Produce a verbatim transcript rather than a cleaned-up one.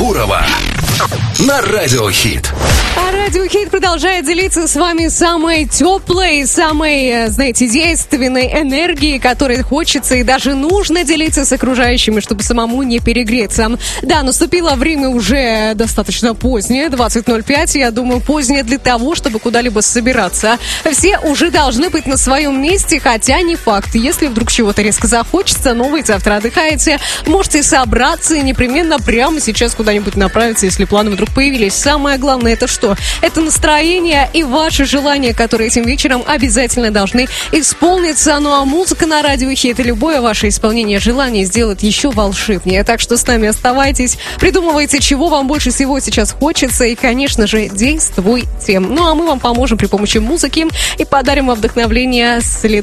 Гурова на Радио Хит. А Радио Хит продолжает делиться с вами самой теплой, самой, знаете, действенной энергией, которой хочется и даже нужно делиться с окружающими, чтобы самому не перегреться. Да, наступило время уже достаточно позднее, двадцать ноль пять, я думаю, позднее для того, чтобы куда-либо собираться. Все уже должны быть на своем месте, хотя не факт. Если вдруг чего-то резко захочется, но вы завтра отдыхаете, можете собраться и непременно прямо сейчас куда-нибудь направиться, если планы вдруг появились. Самое главное, это что? Это настроение и ваши желания, которые этим вечером обязательно должны исполниться. Ну а музыка на Радио Хит и любое ваше исполнение желаний сделает еще волшебнее. Так что с нами оставайтесь, придумывайте, чего вам больше всего сейчас хочется и, конечно же, действуйте. Ну а мы вам поможем при помощи музыки и подарим вам вдохновение следующего.